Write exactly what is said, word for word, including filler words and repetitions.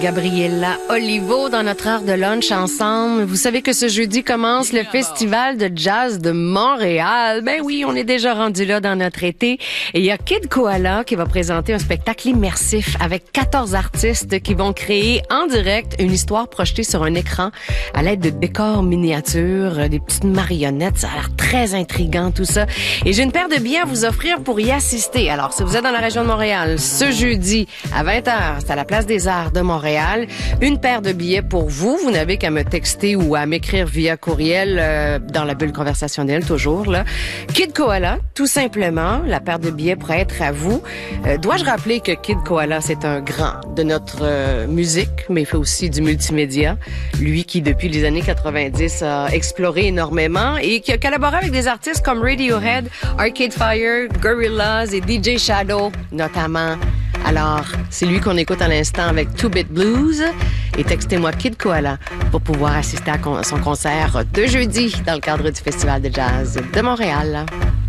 Gabriella Olivo dans notre heure de lunch ensemble. Vous savez que ce jeudi commence le Festival de jazz de Montréal. Ben oui, on est déjà rendu là dans notre été. Et il y a Kid Koala qui va présenter un spectacle immersif avec quatorze artistes qui vont créer en direct une histoire projetée sur un écran à l'aide de décors miniatures, des petites marionnettes. Ça a l'air très intriguant tout ça. Et j'ai une paire de billets à vous offrir pour y assister. Alors, si vous êtes dans la région de Montréal, ce jeudi à vingt heures, c'est à la Place des Arts de Montréal. Une paire de billets pour vous. Vous n'avez qu'à me texter ou à m'écrire via courriel euh, dans la bulle conversationnelle, toujours, là. Kid Koala, tout simplement. La paire de billets pourrait être à vous. Euh, dois-je rappeler que Kid Koala, c'est un grand de notre euh, musique, mais il fait aussi du multimédia. Lui qui, depuis les années quatre-vingt-dix, a exploré énormément et qui a collaboré avec des artistes comme Radiohead, Arcade Fire, Gorillaz et D J Shadow, notamment. Alors, c'est lui qu'on écoute à l'instant avec Two Bit Blues. Et textez-moi Kid Koala pour pouvoir assister à son concert de jeudi dans le cadre du Festival de jazz de Montréal.